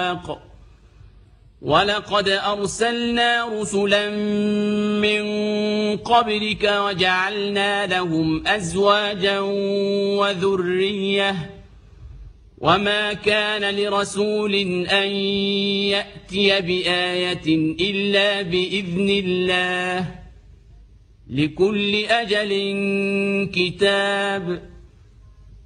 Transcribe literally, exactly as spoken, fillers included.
الحق ولقد أرسلنا رسلا من قبلك وجعلنا لهم أزواجا وذرية وما كان لرسول أن يأتي بآية إلا بإذن الله لكل أجل كتاب